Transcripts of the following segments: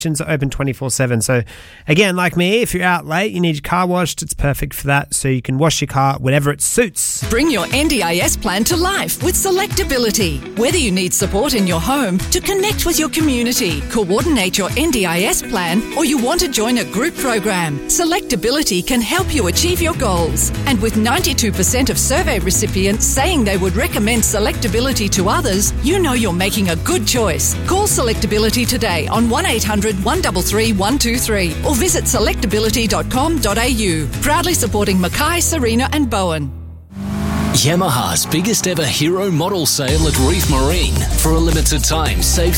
are open 24/7. So again, like me, if you're out late, you need your car washed, it's perfect for that. So you can wash your car whenever it suits. Bring your NDIS plan to life with Selectability. Whether you need support in your home, to connect with your community, coordinate your NDIS plan, or you want to join a group program, Selectability can help you achieve your goals. And with 92% of survey recipients saying they would recommend Selectability to others, you know you're making a good choice. Call Selectability today on 1800 133 123 or visit selectability.com.au. Proudly supporting Mackay, Serena and Bowen. Yamaha's biggest ever hero model sale at Reef Marine. For a limited time, save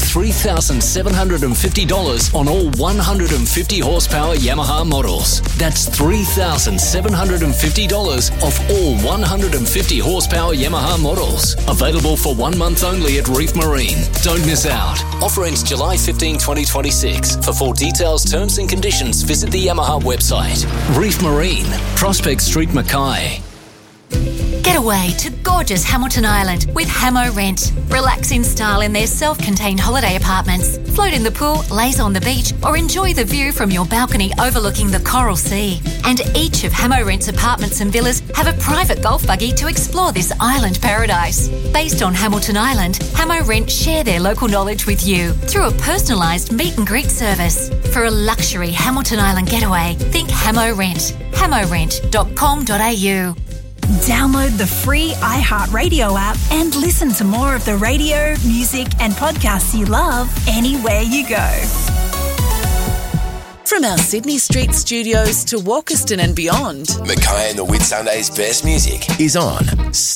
$3,750 on all 150 horsepower Yamaha models. That's $3,750 off all 150 horsepower Yamaha models. Available for 1 month only at Reef Marine. Don't miss out. Offer ends July 15, 2026. For full details, terms and conditions, visit the Yamaha website. Reef Marine, Prospect Street, Mackay. Get away to gorgeous Hamilton Island with Hamo Rent. Relax in style in their self-contained holiday apartments. Float in the pool, laze on the beach, or enjoy the view from your balcony overlooking the Coral Sea. And each of Hamo Rent's apartments and villas have a private golf buggy to explore this island paradise. Based on Hamilton Island, Hamo Rent share their local knowledge with you through a personalised meet and greet service. For a luxury Hamilton Island getaway, think Hamo Rent. hamorent.com.au. Download the free iHeartRadio app and listen to more of the radio, music and podcasts you love anywhere you go. From our Sydney Street studios to Walkerston and beyond, Mackay and the Whitsundays' best music is on